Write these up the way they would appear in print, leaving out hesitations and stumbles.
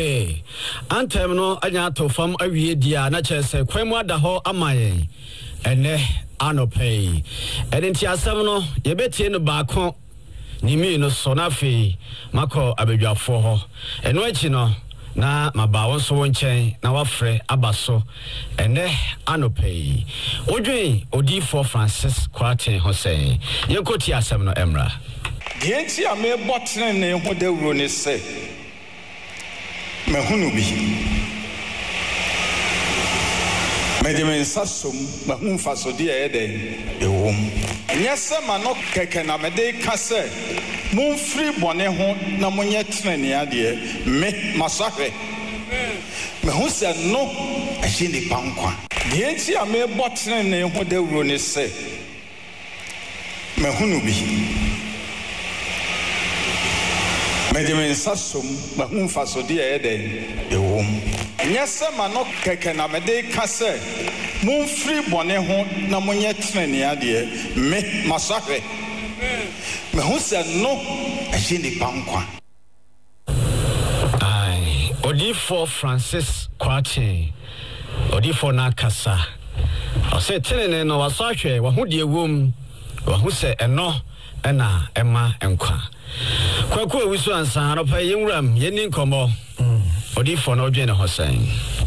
Okay. Anthem no anya to fam awie dia na chese kwemu ada ho amaye. Ene anopay. Edenti asem no yebetie no baako nimi no so na fe mako abedwafo ho. Eno achi no na mabawo so wonchen na wafre abaso ene anopay. Odwen Odifo Francis Kwate Hossein. Yenkoti asem no emra. Dienti ame botne ne ho dawuro ne se. Mahunu bi. Medimen sasum mahun fasodi eden ewom. Nyese manok keke na mede kase. Mun free bone ho na monye trene ade me masahwe. Mahun se no ehye ni pankwa. Dienti ame botne ne ho dawuro ne se. Mahunu bi. Medimen sasum mahun fasodi eden ewom. Nyese manok keke na mede kase. Mun free bone ho na monye trene ade me masahwe. Mahun se no ehye ni pankwa. Ai, Odifo Francis Kwate. Odifo na kasa. Ose tenene no wasahwe wahu de ewom. Wahu se eno ena ema enkwa. Kwaku wisu ansa no pa yenwram yeni nkomo. Odifo na odwene Hossein.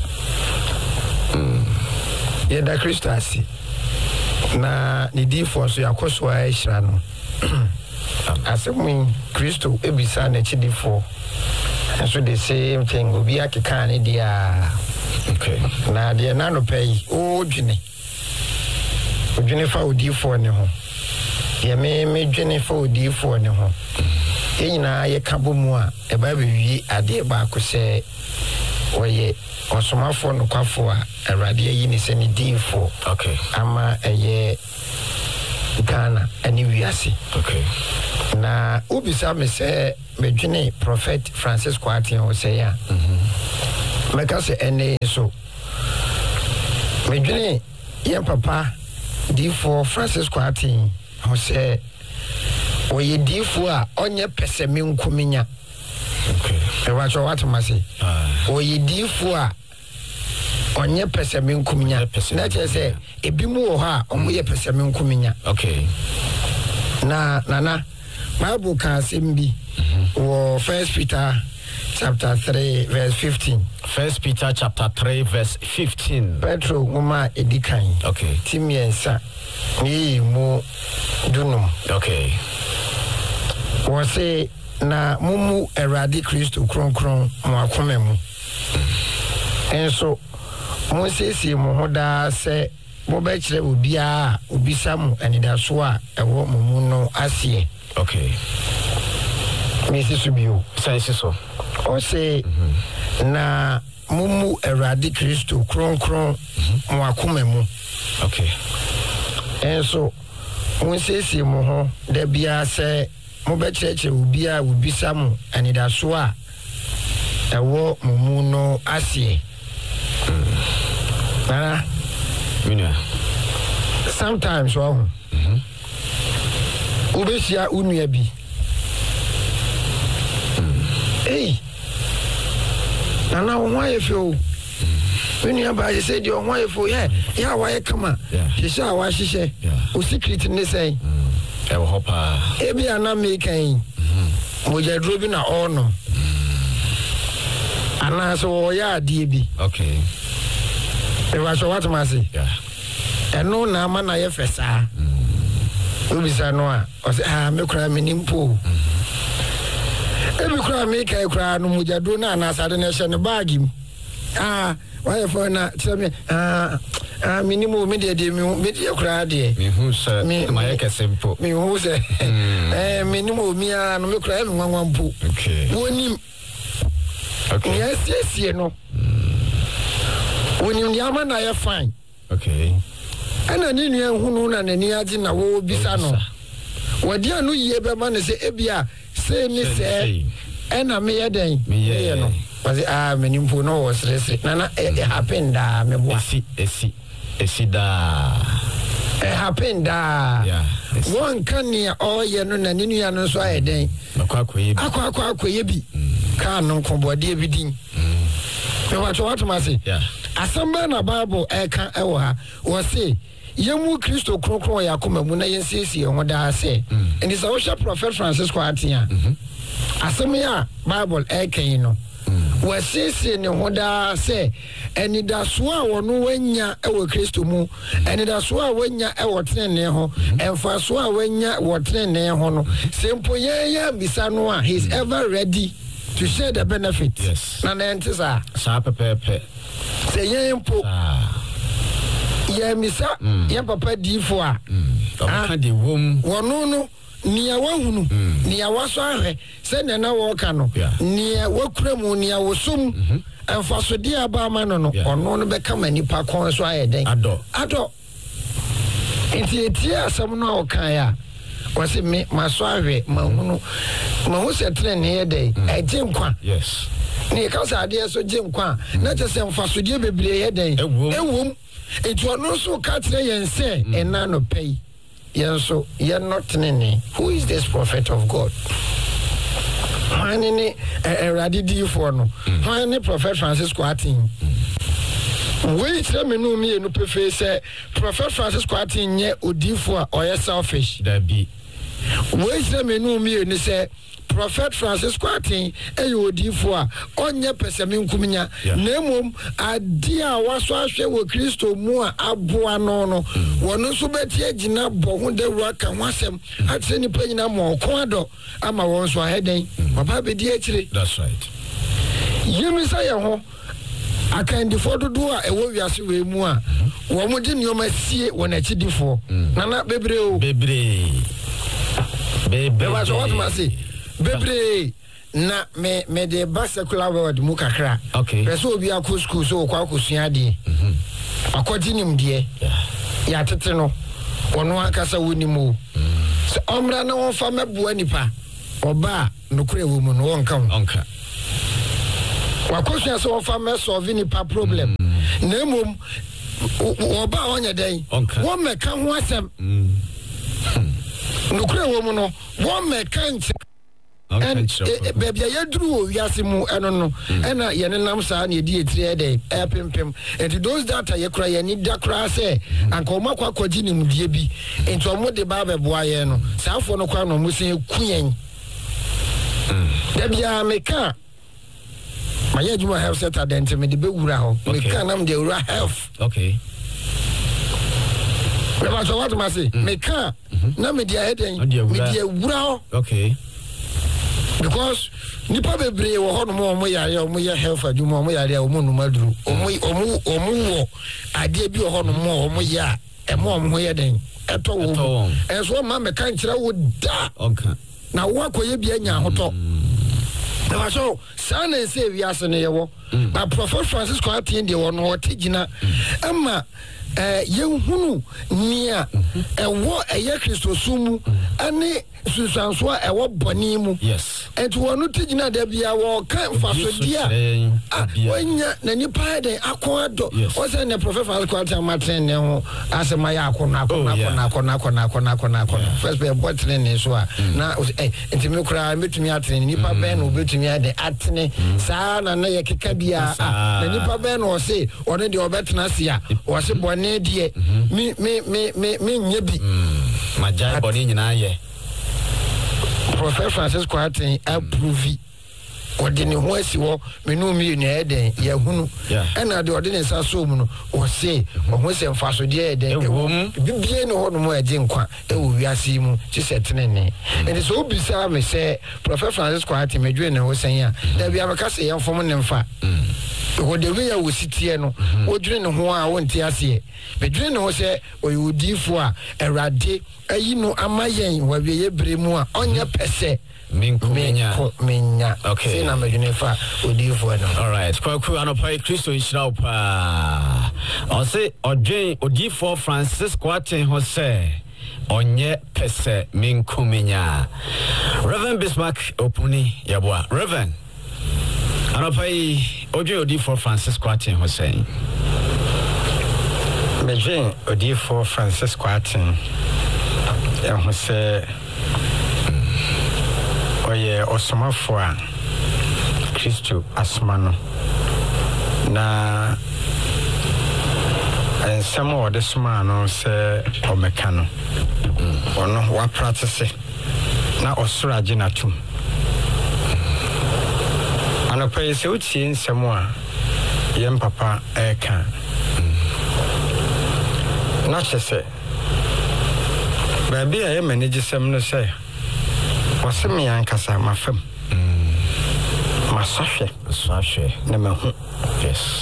Yeda Kristo asi. Na ni difo so yakoso a ehira no. Asemu Kristo ebisa na chidifo. So the same thing obi akeka ne dia. Okay. Na dia na no pay odwene. Odwene fa odifo ne ho. Dia me dwene fa odifo ne ho. Enyina ye kabomu a e ba bewi ade ba ko se oye osomafo no kwafo a awrade yi ni se ni difo. Okay. Ama eye Ghana ani wiase. Okay. Na ubisa me se medwene Prophet Francis Kwate ho se ya. Meka se ene so medwene ye papa difo Francis Kwate ho se oye difo a onye pesemi nkuminya. Okay. E wacho watumase. Oye difo a onye pesemi nkuminya. Na chese ebimu wo ha omo ye pesemi nkuminya. Okay. Na Bible can simbi wo 1 Peter chapter 3 verse 15. 1 Peter chapter 3 verse 15. Petro ngoma edikan. Okay. Timiensa ni mu dunum. Okay. Wo say na mumu Erade Kristo kronkron mo akoma mu. Enso mo sesi mo hoda se mo be kire obi a obisa mu anidaso a ewo mumu no asie. Okay. Mesi subio. Sense so. O say na mumu Erade Kristo kronkron mo akoma mu. Okay. Enso mo sesi mo ho da bia se mo be kire obi a obisa mu anidaso a ewo mumu no asie. Sometimes ubesia unua bi nana why if you unua ba you say your why if ya why kama she say wa hihye o secret ne say e wo hopa e bia na me kan mo ja dro bi na ono ana so ya ade bi. Okay. E wa so what ma say eno na ama na ye fesa obisa no a o say me kura me nimpo e me kura me kai kura no mujado na na asade na hye ne bag im why for na tell me minimum me de me de kura de me hu say ma ye kesempo me hu say minimum mi a no me kura me nwanwampo. Okay. Wonim. Okay. Yes no. Wonim di ama na ye fine. Okay. Ana ni nua hunu na nani agi na wo bisa no. Wadi anu yie be ma ne se ebia se ni se ena me ye den. Me ye no. Was many mpo no was restre. Nana it happened da me boa. Esi da. It happened da. Yeah. One can near all ye no na ninu ya no so aye den. Akwa bi. ka no konbode bidin me wacho what ma say asamba na Bible eka ewo ha wo say yemu Kristo kronkron yakoma mu na yensiesie ho da say and is our prophet Francisco atia asemi a Bible eka yi no wo siesie ne ho da say eni da so a wono wanya ewo Kristo mu eni da so a wanya ewo tenene ho emfa so a wanya wo tenene ho no sempo ye bisa no a he is ever ready to share the benefit. Yes. Na nentisa. Sa pepepe. Se yempo. Ye misa, ye papa di fo a. Ka di wom. Wono no nia wahunu, nia waso ahwe, se na wo ka no. Nia wakuremu, nia wosum. Emfaso di aba ma no no. Ono no be kama nipa kon so ayeden. Ado. Enti asem no o kan ya. Wasi me maso ahwe mahunu se trene ye dey ejinkwa yes ni ka sa ade so jinkwa na je se mfasodie bebre ye dey ewum etu ono so ka tre yen se ena no pay yen so ye not nene. Who is this prophet of God? Hanini eradi di for no hanini prophet Francisco atin we tell me no me no prefer say prophet Francisco atin ye odifo a oye selfish that be. We say me no me ni say prophet Francisco atin e odifo a onye pesemi nkuminya na emom ade a waso ahwe wo Kristo mu a aboa no no wono so beti agina bo ho dawura ka hwasem atre ni panyina mo ko ado ama won so aheden papa be di akire. That's right. Yemi say ye ho akandifo dodo a ewo wiase we mu a wo mo de nioma sie won akidifo nana bebre o bebre what ma say bebre na me de secular world mu kakra okay person obi akọ school so kwa akosua de akojinim de ya tete no wono akasa wonimu so omra na won fa meboa nipa oba nokure wo mu no wonka wakosua so won fa me solve nipa problem na emom oba onye den won meka ho asem nokure wo mu no won meka nche and baby ya duru wiase mu eno no ena ye nenam saa na edi etire dey epempem and those that ye kura ye ni da kura say anka o makwa kwaji ni mudie bi ento mo de ba beboa ye no saafo no kwa no mo se kuyen da bia meka maye juma health center dent me de be wura ho meka nam de wura health okay Baba so what ma say meka na me dia eden me dia wura ho okay because nipa bebre wo hono mo yare o ye health adwuma mo yare o mo no maduru o mo wo ade bi wo hono mo ya e mo ye den eto wo enso ma me kan kire wo da okay na wo akoye bi anya hoto na so sana se wi ase ne ye wo ba prophet Francisco atin de wo no otigina ama yenhunu nia ewo eye Kristo sumu ani susanso a ewo boni mu yes etu wonu tigina da bia wo kan fasodia wonya na nipa de akoado o se ne prophet Francisco atin maten ne ho asema ya akona first be botre ne so a na enti me kura metumi atene nipa ben no betumi ade atene saa na ye keka bia na nipa ben no se one de obetena sia wo se boni die me nye bi majai boni nyina ye Prophet Francisco atin approve odine ho asiwo menu mi ne eden ya hunu ena de odine sa so mu no o se ho se mfaso de eden bibie ne ho no mo ade nkwa e wo wiase mu ti setenene and so obisa me se Prophet Francisco atin medwe ne ho sen ya da bia meka se yemfom ne mfa o de we ya wo sitie no o dwene ne ho a wonte ase medwene ne ho se oyodifo a erade ayi no amayen wa we ye bremu a onye pese Minya. Okay. Say na medwene fa odifo no. All right. Kwaku anopai Kristo inshira pa. O se odwen odifo Francisco aten ho se onye pese minkuminya. Reverend Bismarck opuni yabwa. Reverend anopai odwen odifo Francisco aten ho se medwen odifo Francisco aten ho se oye osomafo a Christo asmano na ensem o de sma no se o mekano ono wa practice na osura ginatum ana pay se uti ensem a yem papa eka na chese baby a manage sem no say wasem yan kasa mafam masahwe na mahu yes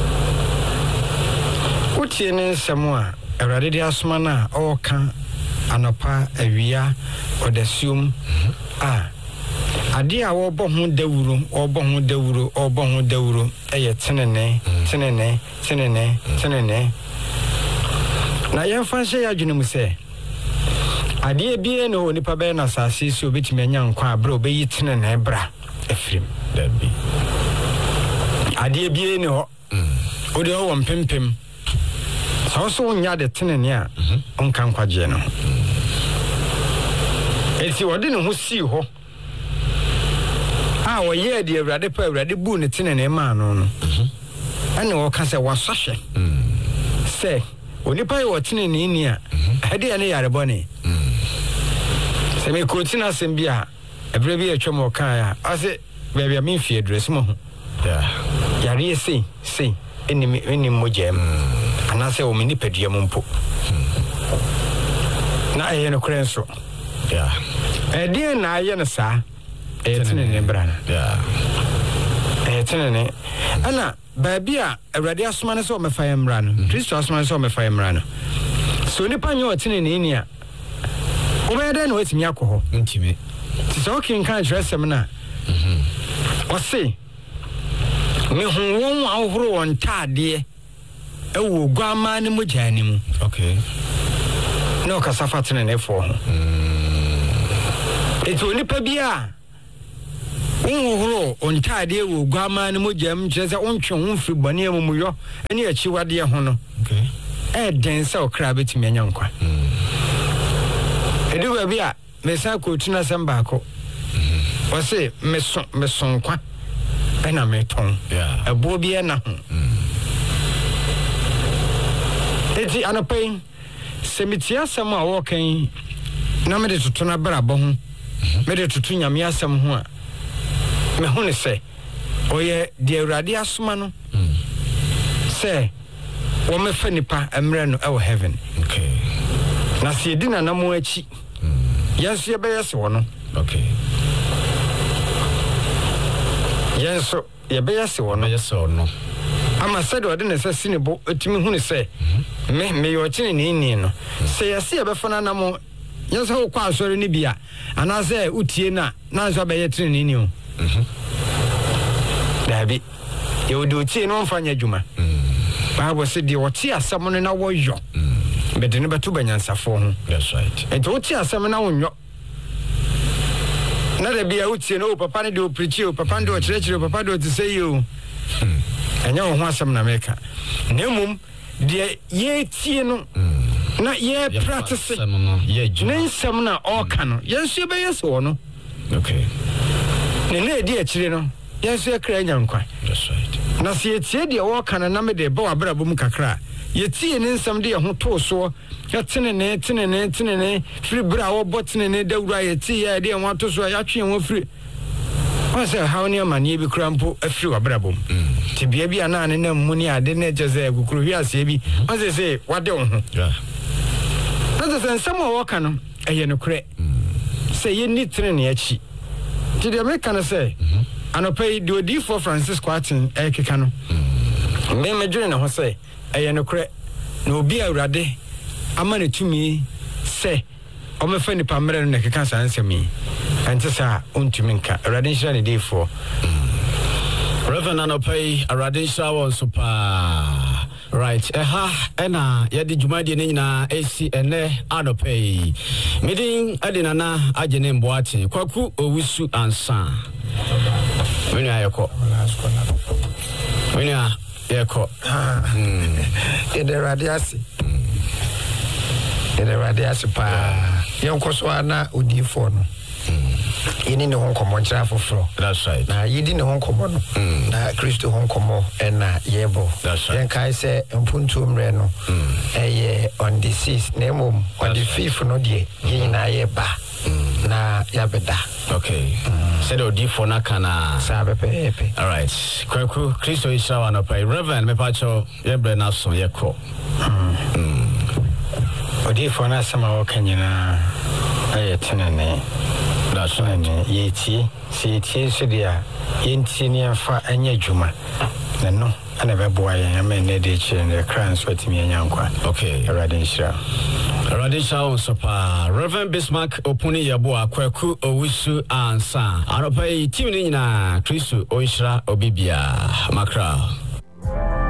utie ne nsɛm a awurade de asoma na ɔka anopa awia odasium a ade a wɔbɔ ho dawuro ɛyɛ tenene na yɛmfa hyɛ yɛ adwene mu sɛ ade bie ne onipa bɛyɛ na asase so obetumi anya nkwa abra obeyi tenene bra afrim dabi ade bie ne ho ode ho mpempem so nya de tenene a onka nkwaje no eti wode ne ho si ho a woye de awurade pa awurade bu ne tenene ma no no ane wo ka se wasahwe se onipa ye wo tenene ni a ade ane yare bone se me ko tina sem bia ebre bi atwa mo kan a ase bia me fie dress mo yare sei eni mojem anase o mini pedua mumpo na aye no krenso edi na aye no sa tenene brana tenene ana babia awrade asoma ne so mefa yemra no Kristo asoma ne so mefa yemra no so nipa nyo tenene ni a obede na wetimi akoho ntimi ti so kin kan dressem na o se me hu won ahoro won taade ewo guama ne mojani mu okay no kasafa tenene fo ho eto nipa bia unhoro ontade wo guama ne mojam kyerese ontwe ho firi bone amumuyo ene achiwade ho no okay dense okra betimi anya nkwa edu ba bia mesa ko tuna samba ko o se meso nkwa ena meton ebo bia na ho eti anapai semitia asem a wo kan na me de tutu na brabo ho me de tutu nyame asem ho a me hu ne se oye de awurade asoma no se wo me fa nipa emre no e wo heaven okay na se di na namo achi yesu ye be yese wo no okay yesu ye be yese wo no ama said ode ne se sinebo etimi hu ne se me yo chine ni no se yesi e be fana na mo yeso ho kwa asore ni bia ana se utie na nso be ye tine ni o dabi ye odi utie no mfanya djuma Bible se de wotie asem no na wo yo be de ne betu banyansafo ho that's right enti wotie asem na wo nyo na de bia utie no papa ne de o preach o papa de o chire papa de o te say you enya ho asem na meka nemum de ye tie no na ye practice ne nsem na oka no yensu be yeso no okay ne di akire no yensu ekra nyankwa that's right na se tie de oka na me de ba wabrabo mu kakra ye tie ne nsem de ye ho to so ya tenene free bra wo botene dawura ye tie ya de ho to so ya twe ho free wase how ne manie bi krampo afiri wabrabo ti bia bia na ne nam mu ni ade ne jeze gukuru wi ase bi wase se wade wo ho na se nsem wo ka no eye no kure se ye ni trene achi ti de me kana se anopai de odi for Francisco Atin ekeka no me medwene na ho se eye no kure na obi awurade ama ne tumi se o me fa ni pamre no ekeka sansemi ante sa ontumi nka awurade nhira ne dey for Reverend Anopai awurade nhira won so pa right ena yadi jumadi ne nyina AC ene Anopai midin adina na agene mboate kwaku owusu ansa menu ayeko ede radiasi pa yenko so ana odifo no yini ne ho nkomo nkyira foforo. That's right. Na yidi ne ho nkomo no. Na Kristo ho nkomo na yebo. That's right. Yen kai se mpuntu mre no. On the 6th na mom on the 5th no de yin na ye ba. Na yabeda. Okay. Said odi for na kana. Sabe pepe. All right. Kwaku Kristo Ishawa no pay. Reverend me pacho yebre na so yekọ. Odi for na sama wo kanyina ayetenene. That's right. Yeti so dia yenti ne fa anya dwuma. Na no ana beboa yen ama ne de chi ne kran so atimi anya nkwa. Okay. Radinshira Sopa Reverend Bismarck Opuni Yabo Kwaku Owusu Ansa. Anopai team ni nyina Kristo Oishra Obibia Makra.